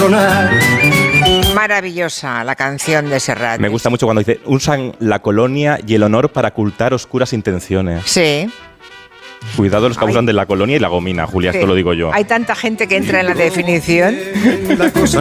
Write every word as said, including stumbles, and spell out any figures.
Maravillosa la canción de Serrat. Me gusta mucho cuando dice, usan la colonia y el honor para ocultar oscuras intenciones. Sí. Cuidado los que Ay. abusan de la colonia y la gomina, Julia, Sí. esto lo digo yo. Hay tanta gente que entra en la definición.